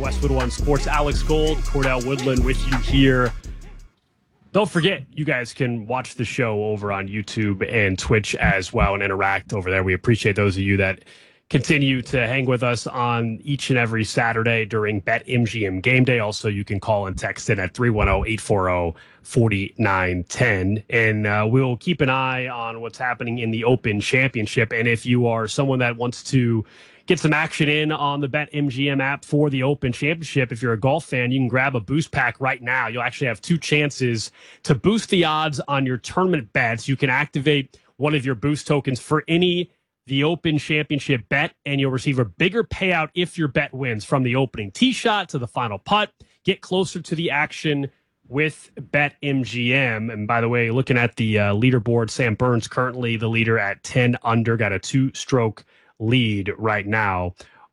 Westwood One Sports. Alex Gold, Cordell Woodland with you here. Don't forget, you guys can watch the show over on YouTube and Twitch as well and interact over there. We appreciate those of you that continue to hang with us on each and every Saturday during BetMGM Game Day. Also, you can call and text in at 310-840-4910. And we'll keep an eye on what's happening in the Open Championship. And if you are someone that wants to get some action in on the BetMGM app for the Open Championship, if you're a golf fan, you can grab a boost pack right now. You'll actually have two chances to boost the odds on your tournament bets. You can activate one of your boost tokens for the Open Championship bet, and you'll receive a bigger payout if your bet wins, from the opening tee shot to the final putt. Get closer to the action with BetMGM. And by the way, looking at the leaderboard, Sam Burns currently the leader at 10 under, got a 2-stroke lead right now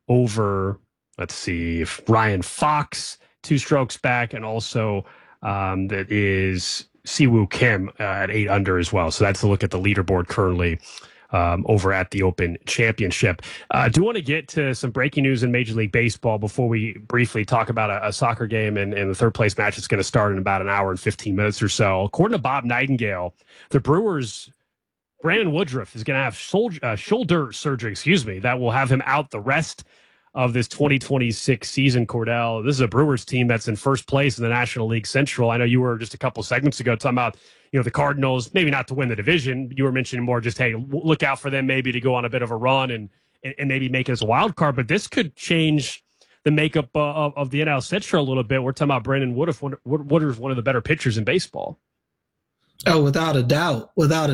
over, let's see, Ryan Fox, 2 strokes back, and also that is Siwoo Kim at 8 under as well. So that's a look at the leaderboard currently over at the Open Championship. I do want to get to some breaking news in Major League Baseball before we briefly talk about a soccer game and the third place match that's going to start in about an hour and 15 minutes or so. According to Bob Nightingale, the Brewers' Brandon Woodruff is going to have shoulder surgery, that will have him out the rest of this 2026 season. Cordell, this is a Brewers team that's in first place in the National League Central. I know you were just a couple segments ago talking about, the Cardinals, maybe not to win the division. You were mentioning more just, hey, look out for them maybe to go on a bit of a run and maybe make it as a wild card. But this could change the makeup of the NL Central a little bit. We're talking about Brandon Woodruff. Woodruff's one of the better pitchers in baseball. Oh, without a doubt.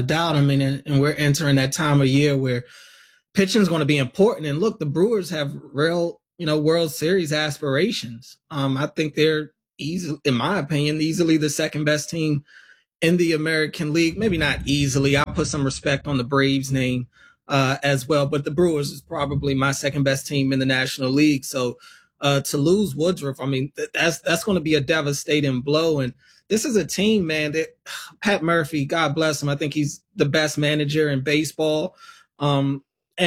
I mean, and we're entering that time of year where pitching is going to be important. And look, the Brewers have real, World Series aspirations. I think they're in my opinion, easily the second best team in the American League. Maybe not easily. I'll put some respect on the Braves name as well. But the Brewers is probably my second best team in the National League. So to lose Woodruff, I mean, that's going to be a devastating blow. And this is a team, man, that Pat Murphy, God bless him, I think he's the best manager in baseball. And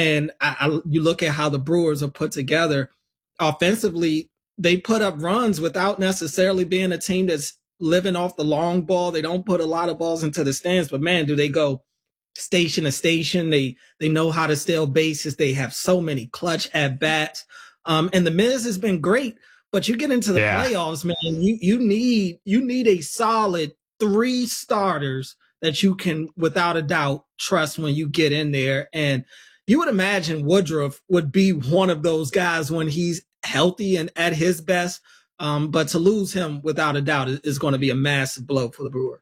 you look at how the Brewers are put together offensively, they put up runs without necessarily being a team that's living off the long ball. They don't put a lot of balls into the stands, but man, do they go station to station. They know how to steal bases. They have so many clutch at bats. And the Miz has been great, but you get into the playoffs, man, you need a solid 3 starters that you can, without a doubt, trust when you get in there. And you would imagine Woodruff would be one of those guys when he's healthy and at his best. But to lose him, without a doubt, is going to be a massive blow for the Brewers.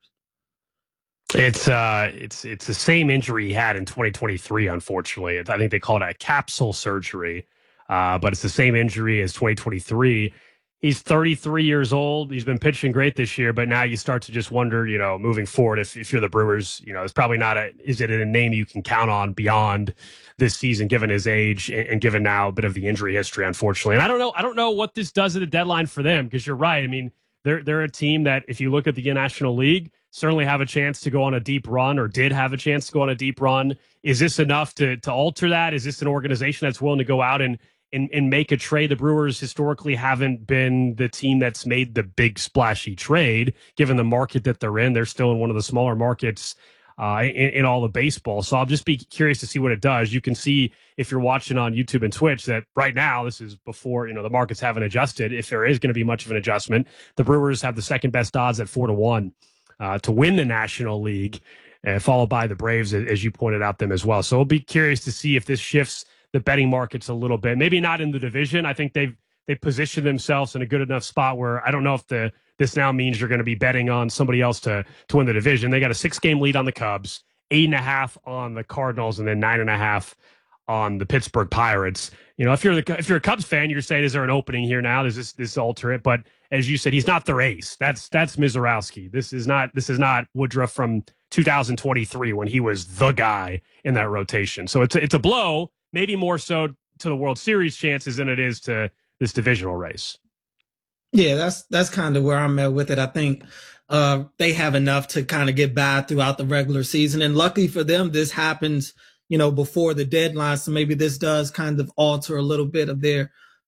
It's the same injury he had in 2023, unfortunately. I think they call it a capsule surgery, but it's the same injury as 2023. He's 33 years old. He's been pitching great this year, but now you start to just wonder, moving forward, if you're the Brewers, it's probably not is it a name you can count on beyond this season, given his age and given now a bit of the injury history, unfortunately. And I don't know what this does at the deadline for them, because you're right. I mean, they're a team that, if you look at the National League, certainly have a chance to go on a deep run, or did have a chance to go on a deep run. Is this enough to alter that? Is this an organization that's willing to go out and make a trade? The Brewers historically haven't been the team that's made the big splashy trade, given the market that they're in. They're still in one of the smaller markets in all of baseball. So I'll just be curious to see what it does. You can see, if you're watching on YouTube and Twitch, that right now, this is before, the markets haven't adjusted. If there is going to be much of an adjustment, the Brewers have the second best odds at 4-1 to win the National League, followed by the Braves, as you pointed out, them as well. So I'll be curious to see if this shifts the betting markets a little bit. Maybe not in the division. I think they've positioned themselves in a good enough spot where I don't know if this now means you're going to be betting on somebody else to win the division. They got a 6-game lead on the Cubs, 8.5 on the Cardinals, and then 9.5 on the Pittsburgh Pirates. If you're a Cubs fan, you're saying, is there an opening here now? Does this alter it? But as you said, he's not their ace. That's Mizorowski. This is not Woodruff from 2023 when he was the guy in that rotation. So it's a blow, maybe more so to the World Series chances than it is to this divisional race. Yeah, that's kind of where I'm at with it. I think they have enough to kind of get by throughout the regular season. And lucky for them, this happens, before the deadline. So maybe this does kind of alter a little bit of their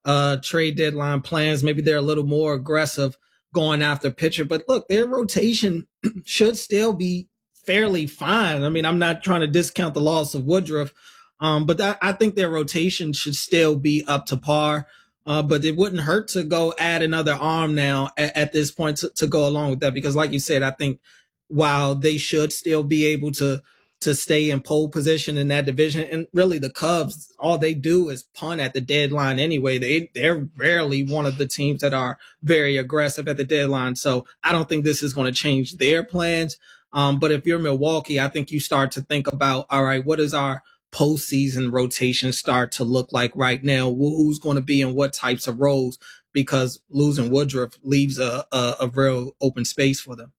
trade deadline plans. Maybe they're a little more aggressive going after pitcher. But look, their rotation should still be fairly fine. I mean, I'm not trying to discount the loss of Woodruff, but I think their rotation should still be up to par. But it wouldn't hurt to go add another arm now at this point to go along with that, because like you said, I think while they should still be able to stay in pole position in that division, and really the Cubs, all they do is punt at the deadline anyway. They're rarely one of the teams that are very aggressive at the deadline. So I don't think this is going to change their plans. But if you're Milwaukee, I think you start to think about, all right, what is our postseason rotation start to look like right now? Who's going to be in what types of roles? Because losing Woodruff leaves a real open space for them.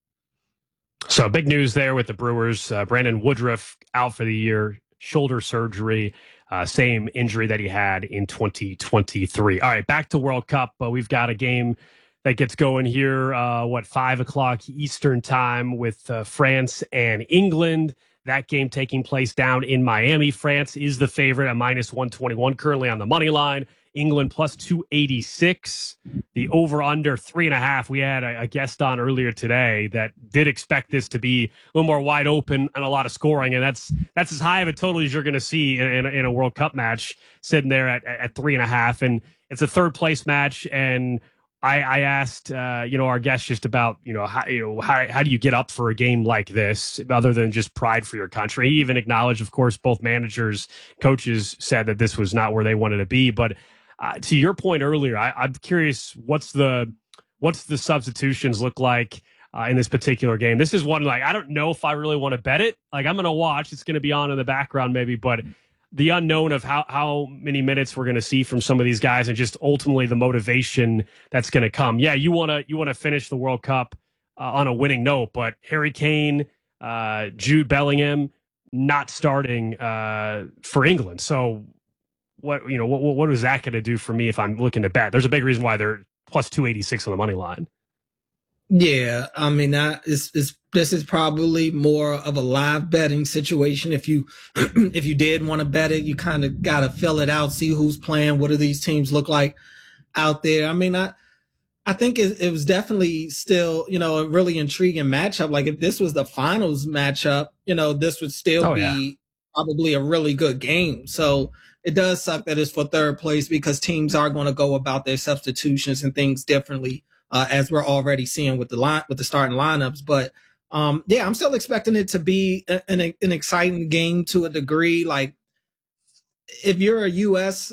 So big news there with the Brewers. Brandon Woodruff out for the year, shoulder surgery, same injury that he had in 2023. All right, back to World Cup. We've got a game that gets going here, 5 o'clock Eastern time with France and England. That game taking place down in Miami. France is the favorite at minus 121, currently on the money line. England plus 286. The over-under 3.5. We had a guest on earlier today that did expect this to be a little more wide open and a lot of scoring, and that's as high of a total as you're going to see in a World Cup match, sitting there at 3.5. And it's a third-place match, and I asked, our guest just about, how do you get up for a game like this other than just pride for your country? He even acknowledged, of course, both managers, coaches said that this was not where they wanted to be. But to your point earlier, I'm curious, what's the substitutions look like in this particular game? This is one, like, I don't know if I really want to bet it. Like, I'm going to watch. It's going to be on in the background maybe, but the unknown of how many minutes we're going to see from some of these guys, and just ultimately the motivation that's going to come. Yeah, you want to finish the World Cup on a winning note, but Harry Kane, Jude Bellingham not starting for England. So what is that going to do for me if I'm looking to bet? There's a big reason why they're plus 286 on the money line. Yeah, I mean, this is probably more of a live betting situation. If you did want to bet it, you kind of got to fill it out, see who's playing, what do these teams look like out there. I mean, I think it was definitely still, a really intriguing matchup. Like, if this was the finals matchup, this would still be probably a really good game. So it does suck that it's for third place, because teams are going to go about their substitutions and things differently. As we're already seeing with the starting lineups. But I'm still expecting it to be an exciting game to a degree. Like, if you're a U.S.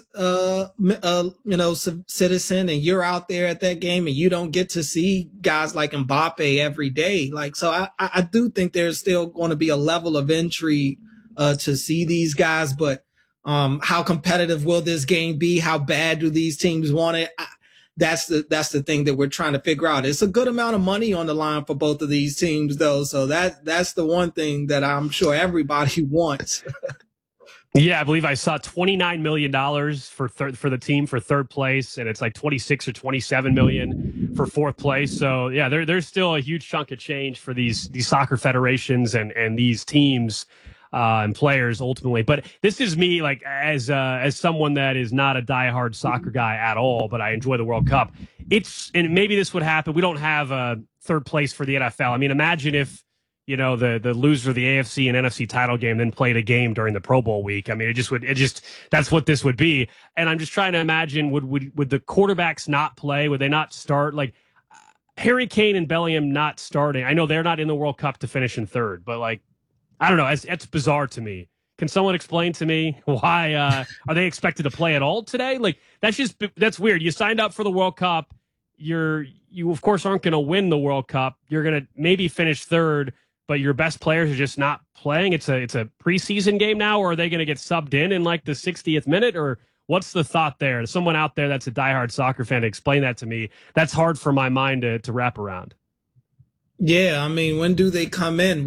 Citizen and you're out there at that game and you don't get to see guys like Mbappe every day, like, so I do think there's still going to be a level of intrigue to see these guys. But how competitive will this game be? How bad do these teams want it? That's the thing that we're trying to figure out. It's a good amount of money on the line for both of these teams, though. So that's the one thing that I'm sure everybody wants. Yeah, I believe I saw $29 million for the team for third place, and it's like 26 or 27 million for fourth place. So yeah, there's still a huge chunk of change for these soccer federations and these teams and players ultimately. But this is me, like, as someone that is not a diehard soccer guy at all, but I enjoy the World Cup. And maybe this would happen. We don't have a third place for the NFL. I mean, imagine if, the loser of the AFC and NFC title game then played a game during the Pro Bowl week. I mean, that's what this would be. And I'm just trying to imagine, would the quarterbacks not play? Would they not start? Like, Harry Kane and Bellingham not starting. I know they're not in the World Cup to finish in third, but, like, I don't know. It's bizarre to me. Can someone explain to me why are they expected to play at all today? Like, that's weird. You signed up for the World Cup. You of course aren't going to win the World Cup. You're going to maybe finish third, but your best players are just not playing. It's a preseason game now, or are they going to get subbed in like the 60th minute? Or what's the thought there? Someone out there that's a diehard soccer fan to explain that to me. That's hard for my mind to wrap around. Yeah, I mean, when do they come in?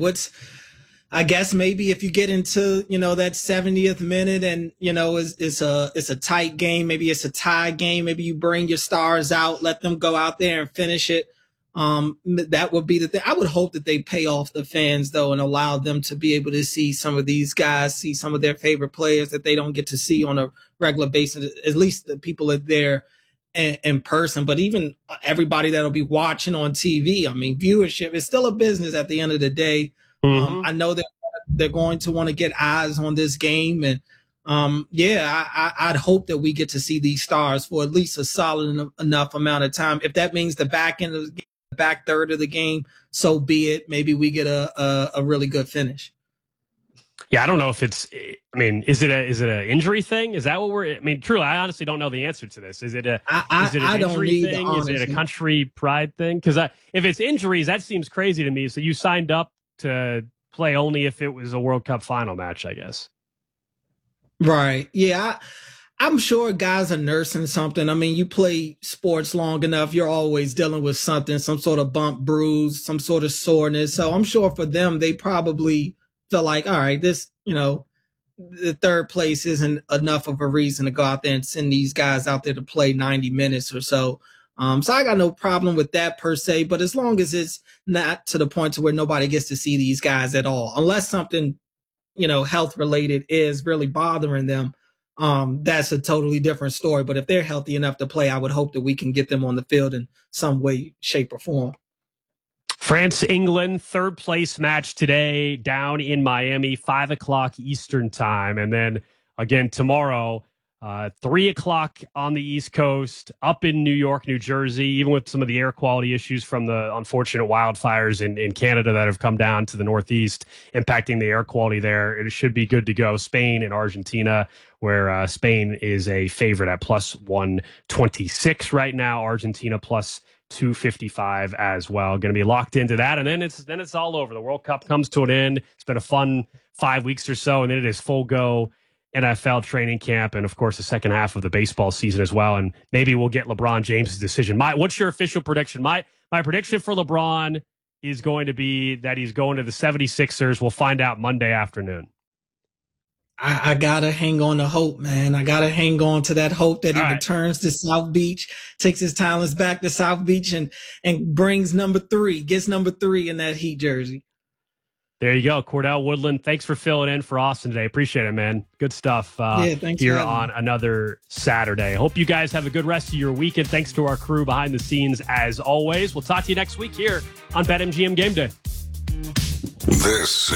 I guess maybe if you get into, that 70th minute and, it's a tight game, maybe it's a tie game, maybe you bring your stars out, let them go out there and finish it. That would be the thing. I would hope that they pay off the fans, though, and allow them to be able to see some of these guys, see some of their favorite players that they don't get to see on a regular basis, at least the people that they're in person, but even everybody that'll be watching on TV. I mean, viewership is still a business at the end of the day. Mm-hmm. I know that they're going to want to get eyes on this game, and I'd hope that we get to see these stars for at least a solid enough amount of time. If that means the back end of the game, the back third of the game, so be it. Maybe we get a really good finish. Yeah, I don't know if it's. I mean, is it an injury thing? Is that what we're? I mean, truly, I honestly don't know the answer to this. Is it an injury thing? Is it a country pride thing? Because if it's injuries, that seems crazy to me. So you signed up to play only if it was a World Cup final match, I guess. Right. Yeah. I'm sure guys are nursing something. I mean, you play sports long enough, you're always dealing with something, some sort of bump, bruise, some sort of soreness. So I'm sure for them, they probably feel like, all right, this, the third place isn't enough of a reason to go out there and send these guys out there to play 90 minutes or so. So I got no problem with that per se, but as long as it's not to the point to where nobody gets to see these guys at all, unless something, health related is really bothering them, that's a totally different story. But if they're healthy enough to play, I would hope that we can get them on the field in some way, shape, or form. France, England, third place match today down in Miami, 5:00 Eastern time. And then again tomorrow, 3:00 on the East Coast, up in New York, New Jersey, even with some of the air quality issues from the unfortunate wildfires in Canada that have come down to the Northeast, impacting the air quality there. It should be good to go. Spain and Argentina, where Spain is a favorite at plus 126 right now. Argentina plus 255 as well. Going to be locked into that, and then it's all over. The World Cup comes to an end. It's been a fun 5 weeks or so, and then it is full go NFL training camp, and of course the second half of the baseball season as well. And maybe we'll get LeBron James' decision. What's your official prediction? My prediction for LeBron is going to be that he's going to the 76ers. We'll find out Monday afternoon. I gotta hang on to hope, man. I gotta hang on to that hope that he returns to South Beach, takes his talents back to South Beach, and brings gets number 3 in that Heat jersey. There you go, Cordell Woodland. Thanks for filling in for Austin today. Appreciate it, man. Good stuff thanks here on another Saturday. Hope you guys have a good rest of your weekend. Thanks to our crew behind the scenes as always. We'll talk to you next week here on BetMGM Game Day. This